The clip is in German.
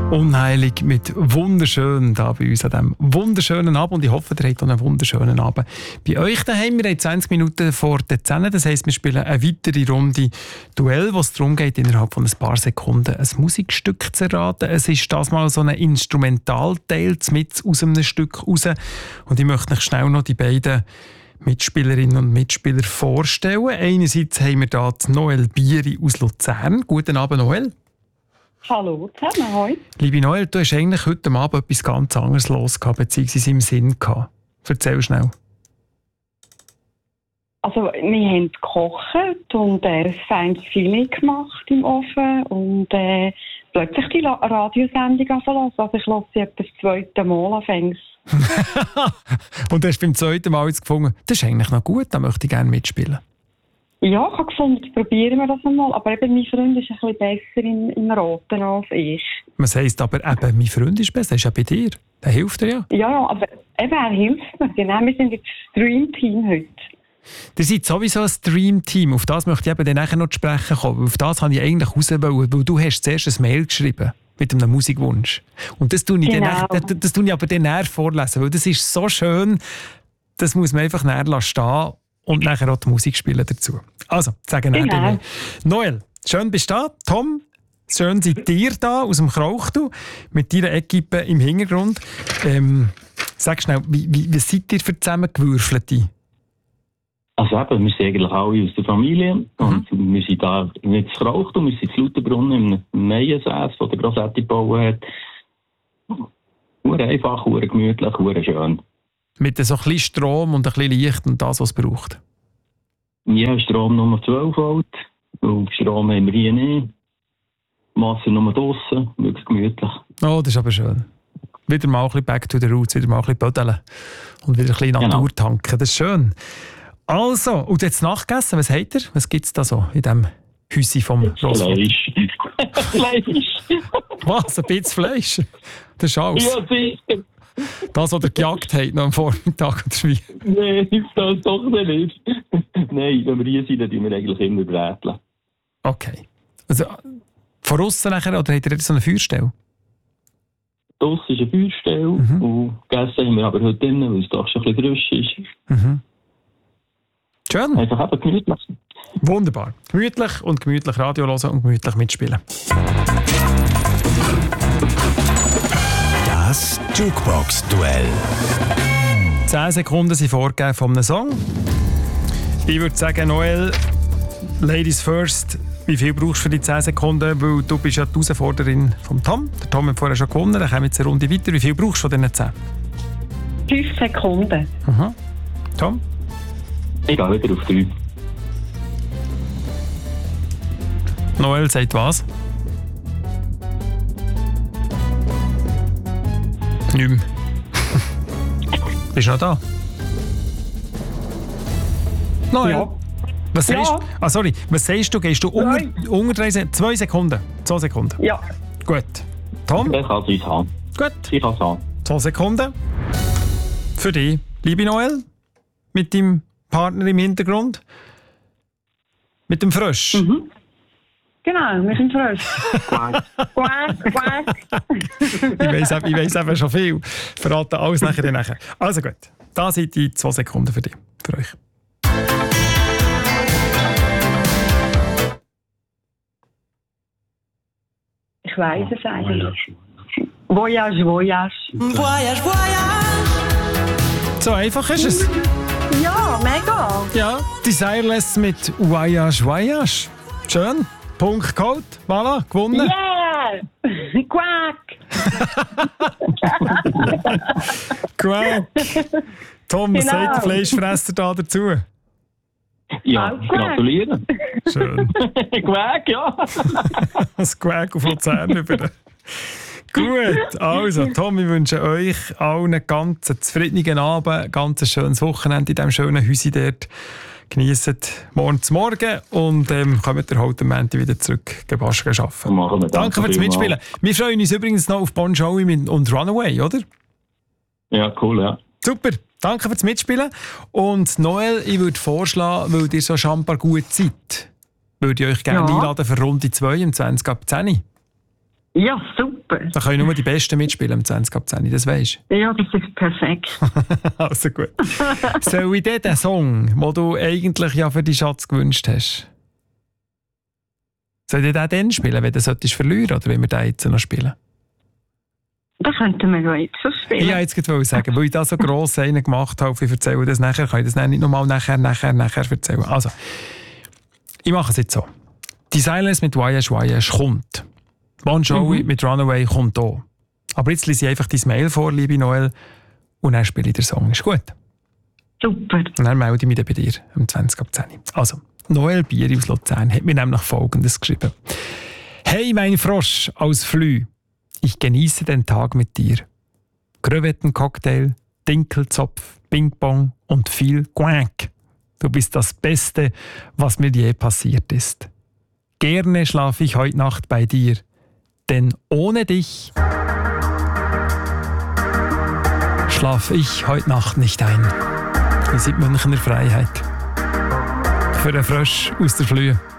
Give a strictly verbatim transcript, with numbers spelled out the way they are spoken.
Unheilig mit wunderschön da bei uns an diesem wunderschönen Abend. Und ich hoffe, ihr habt auch einen wunderschönen Abend. Bei euch daheim, wir haben zwanzig Minuten vor der zehn. Das heisst, wir spielen eine weitere Runde Duell, wo es darum geht, innerhalb von ein paar Sekunden ein Musikstück zu erraten. Es ist das mal so ein Instrumentalteil mit aus einem Stück raus. Und ich möchte euch schnell noch die beiden Mitspielerinnen und Mitspieler vorstellen. Einerseits haben wir hier Noel Bieri aus Luzern. Guten Abend, Noel. Hallo zusammen, hoi. Liebe Noel, du hast eigentlich heute Abend etwas ganz anderes los gehabt, beziehungsweise im Sinn gehabt. Erzähl schnell. Also, wir haben gekocht und äh, ein feines Filet gemacht im Ofen und äh, plötzlich die La- Radiosendung anfangen. Also, ich lasse sie etwa das zweite Mal anfangs. Und du hast beim zweiten Mal jetzt gefunden, das ist eigentlich noch gut, da möchte ich gerne mitspielen. Ja, ich habe gefunden, probieren wir das einmal. Aber eben, mein Freund ist ein bisschen besser im, im Raten als ich. Was heisst aber eben, mein Freund ist besser, das ist ja bei dir. Der hilft dir ja. Ja, aber eben, er hilft mir. Genau, wir sind jetzt das Dream-Team heute. Ihr seid sowieso ein Dream-Team. Auf das möchte ich eben dann nachher noch zu sprechen kommen. Auf das habe ich eigentlich raus wollen, weil du hast zuerst ein Mail geschrieben mit einem Musikwunsch. Und das tue ich, Genau. dann, das, das tue ich aber dann näher vorlesen, weil das ist so schön, das muss man einfach näher stehen und nachher auch die Musik spielen dazu. Also, sagen wir Genau. Noel. Noel, schön bist du da. Tom, schön seid ihr da aus dem Krauchtu mit deiner Equipe im Hintergrund. Ähm, sag schnell, wie, wie, wie seid ihr für zusammengewürfelte? Also eben, wir sind eigentlich alle aus der Familie Mhm. und wir sind da nicht zu Krauchtu, wir sind zu Lauterbrunnen im Meiensäß, den der Grossetti gebaut hat. Hure einfach, hure gemütlich, hure schön. Mit so ein bisschen Strom und ein bisschen Licht und das, was es braucht. Ja, Strom Nummer zwölf Volt, und Strom haben wir hier nicht. Masse Nummer draussen, wirklich gemütlich. Oh, das ist aber schön. Wieder mal ein bisschen back to the roots, wieder mal ein bisschen bödeln und wieder ein bisschen Natur Genau. tanken, das ist schön. Also, und jetzt Nachgegessen, was habt ihr? Was gibt es da so in diesem Häuschen vom Grossvater? Fleisch. Fleisch. Was, ein bisschen Fleisch? Das ist alles. Ja, sicher. Das, was ihr gejagt habt noch am Vormittag oder wie? Nein, das doch nicht. Nein, wenn wir hier sind, dann tun wir eigentlich immer bräteln. Okay. Also, von aussen nachher, oder habt ihr jetzt so eine Feuerstelle? Das ist eine Feuerstelle Mhm. und gegessen haben wir aber heute drinnen, weil es doch schon ein bisschen frisch ist. Mhm. Schön. Einfach eben gemütlich. Wunderbar. Gemütlich und gemütlich Radio hören und gemütlich mitspielen. Das Jukebox-Duell. Zehn Sekunden sind vorgegeben von einem Song. Ich würde sagen, Noel, Ladies first. Wie viel brauchst du für die zehn Sekunden? Weil du bist ja die Herausforderin vom Tom. Der Tom hat vorher schon gewonnen. Dann kommen wir jetzt eine Runde weiter. Wie viel brauchst du von diesen zehn? Fünf Sekunden. Mhm. Tom? Ich gehe wieder auf drei. Noel sagt was? Nicht mehr. Bist du noch da? Noel? Ja. Was sagst Ja. du? Ah, sorry. Was sagst du? Gehst du unter, Nein. unter drei Se- zwei Sekunden? Zwei Sekunden. Ja. Gut. Tom? Ich kann es haben. Gut. Ich kann es haben. Zwei Sekunden. Für dich, liebe Noel, mit deinem Partner im Hintergrund. Mit dem Frösch. Mhm. Genau, wir sind frisch. Quack, quack. Ich weiss, ich weiss eben schon viel. Verrate alles nachher. dann nachher. Also gut, da sind die zwei Sekunden für dich, für euch. Ich weiss es eigentlich. Voyage, voyage. Voyage, voyage. So einfach ist es. Ja, mega. Ja, Desireless mit Voyage, Voyage. Schön. Punkt geholt. Voilà, gewonnen. Yeah! Quack! Quack. Tom, was Genau. sagt der Fleischfresser da dazu? Ja, Auch gratulieren. Schön. Quack, ja. Das Quack auf Luzern über. Gut, also Tom, ich wünsche euch allen einen ganz zufriedenen Abend, ein ganz schönes Wochenende in diesem schönen Häuschen dort. Genießt morgen zu Morgen und ähm, kommt ihr heute am Montag wieder zurück, Gebaschen arbeiten. Machen wir. Danke fürs vielmals. Mitspielen. Wir freuen uns übrigens noch auf Bon Jovi mit- und Runaway, oder? Ja, cool, ja. Super, danke fürs Mitspielen. Und Noel, ich würde vorschlagen, weil ihr so schambar gut seid, würde ich euch gerne Ja. einladen für Runde zwei um zwanzig ab zehn. Ja, super. Da können nur die Besten mitspielen im zwanzig ab zehn, das weisst du? Ja, das ist perfekt. Also gut. Soll ich dir den Song, den du eigentlich ja für die Schatz gewünscht hast, soll ich den dann spielen, wenn du solltest verlieren oder wenn wir den jetzt noch spielen? Das könnten wir ja jetzt so spielen. Ich wollte jetzt gerade sagen, weil ich da so gross einen gemacht habe, ich erzähle das nachher, kann ich das nicht nochmal nachher, nachher, nachher erzählen. Also, ich mache es jetzt so. Die Silence mit Voyage Voyage kommt. Bon Jovi mhm. mit Runaway kommt auch. Aber jetzt lese ich einfach dein Mail vor, liebe Noel, und dann spiele ich den Song. Ist gut? Super. Und dann melde ich mich dann bei dir um zwanzig ab zehn. Also, Noel Bieri aus Luzern hat mir nämlich Folgendes geschrieben. Hey, mein Frosch aus Flü, ich genieße den Tag mit dir. Krevettencocktail, Dinkelzopf, Ping-Pong und viel Quack. Du bist das Beste, was mir je passiert ist. Gerne schlafe ich heute Nacht bei dir, denn ohne dich schlafe ich heute Nacht nicht ein. Wir sind Münchner Freiheit. Für einen Frosch aus der Flühe.